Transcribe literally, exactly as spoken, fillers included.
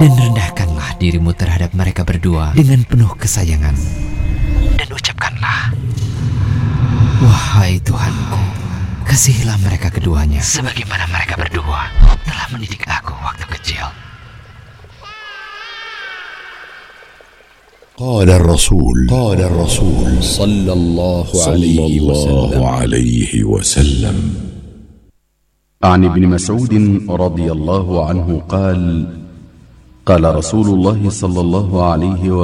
dan rendahkanlah dirimu terhadap mereka berdua dengan penuh kesayangan. Dan ucapkanlah, wahai Tuhanku, kasihilah mereka keduanya sebagaimana mereka berdua telah mendidik aku waktu kecil. قال الرسول قال الرسول صلى الله عليه وسلم عليه وسلم عن ابن مسعود رضي الله عنه قال قال رسول الله صلى الله عليه وسلم